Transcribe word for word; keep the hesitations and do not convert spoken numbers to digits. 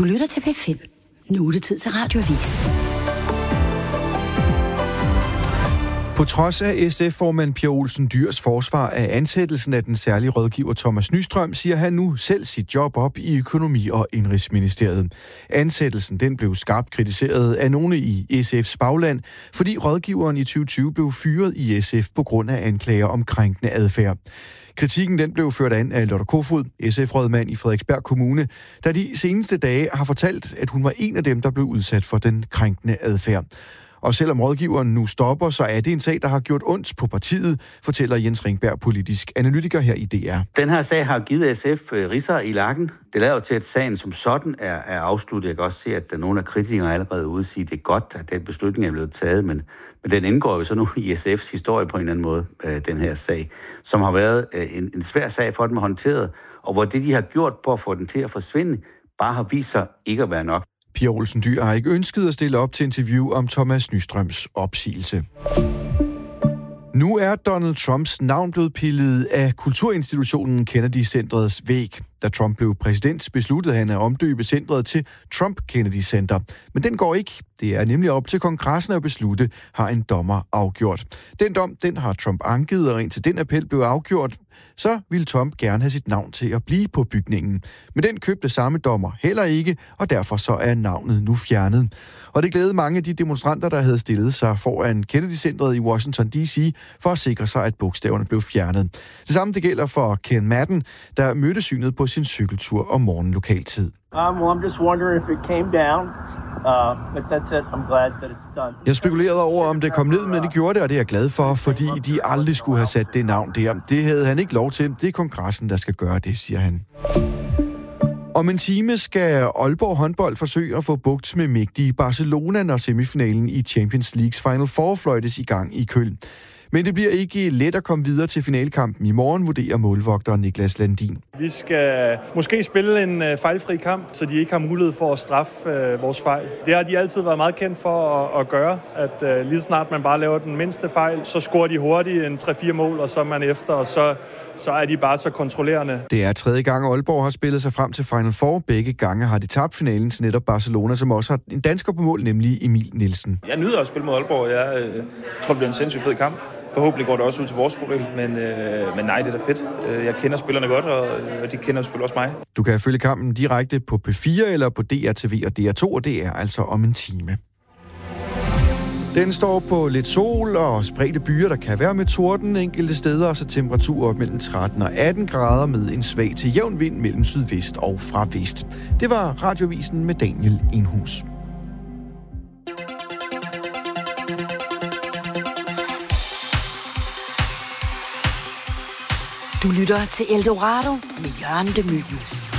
lytter til P fem. Nu er det tid til Radioavis. På trods af S F-formand Pia Olsen Dyhrs forsvar af ansættelsen af den særlige rådgiver Thomas Nystrøm, siger han nu selv sit job op i Økonomi- og Indenrigsministeriet. Ansættelsen den blev skarpt kritiseret af nogle i S F's bagland, fordi rådgiveren i tyve tyve blev fyret i S F på grund af anklager om krænkende adfærd. Kritikken den blev ført an af Lotte Kofod, S F-rådmand i Frederiksberg Kommune, der de seneste dage har fortalt, at hun var en af dem, der blev udsat for den krænkende adfærd. Og selvom rådgiveren nu stopper, så er det en sag, der har gjort ondt på partiet, fortæller Jens Ringberg, politisk analytiker her i D R. Den her sag har givet S F ridser i lakken. Det lader jo til, at sagen som sådan er, er afsluttet. Jeg kan også se, at der er nogle af kritikere allerede ude og sige, at det er godt, at den beslutning er blevet taget, men, men den indgår jo så nu i S F's historie på en eller anden måde, øh, den her sag, som har været øh, en, en svær sag for dem at håndtere, og hvor det, de har gjort på at få den til at forsvinde, bare har vist sig ikke at være nok. Pia Olsen Dyhr har ikke ønsket at stille op til interview om Thomas Nystrøms opsigelse. Nu er Donald Trumps navn blevet pillet af kulturinstitutionen Kennedy-centrets væg. Da Trump blev præsident, besluttede han at omdøbe centret til Trump Kennedy Center. Men den går ikke. Det er nemlig op til kongressen at beslutte, har en dommer afgjort. Den dom, den har Trump anket, og indtil den appel blev afgjort, så ville Trump gerne have sit navn til at blive på bygningen. Men den købte samme dommer heller ikke, og derfor så er navnet nu fjernet. Og det glædede mange af de demonstranter, der havde stillet sig foran Kennedy-centret i Washington D C for at sikre sig, at bogstaverne blev fjernet. Det samme det gælder for Ken Madden, der mødte synet på sin cykeltur om morgenen lokaltid. Um, well, I'm just wondering if it came down, uh, but that's it. I'm glad that it's done. Jeg spekulerede over, om det kom ned, men det gjorde det, og det er jeg glad for, fordi de aldrig skulle have sat det navn der. Det havde han ikke lov til. Det er kongressen, der skal gøre det, siger han. Om en time skal Aalborg håndbold forsøge at få bugt med mægtige Barcelona, når semifinalen i Champions Leagues Final Four fløjtes i gang i Køln. Men det bliver ikke let at komme videre til finalkampen i morgen, vurderer målvogter Niklas Landin. Vi skal måske spille en uh, fejlfri kamp, så de ikke har mulighed for at straffe uh, vores fejl. Det har de altid været meget kendt for at, at gøre, at uh, lige snart man bare laver den mindste fejl, så scorer de hurtigt en tre fire mål, og så er man efter, og så, så er de bare så kontrollerende. Det er tredje gang, Aalborg har spillet sig frem til Final Four. Begge gange har de tabt finalen til netop Barcelona, som også har en dansker på mål, nemlig Emil Nielsen. Jeg nyder at spille mod Aalborg. Jeg øh, tror, det bliver en sindssygt fed kamp. Forhåbentlig går det også ud til vores fordel, men, øh, men nej, det er da fedt. Jeg kender spillerne godt, og, og de kender selvfølgelig også mig. Du kan følge kampen direkte på P fire eller på D R T V og D R to, og det er altså om en time. Den står på lidt sol og spredte byer, der kan være med torden enkelte steder, og så temperaturer mellem tretten og atten grader med en svag til jævn vind mellem sydvest og fra vest. Det var Radioavisen med Daniel Enhus. Du lytter til Eldorado med Jørgen de Mylius.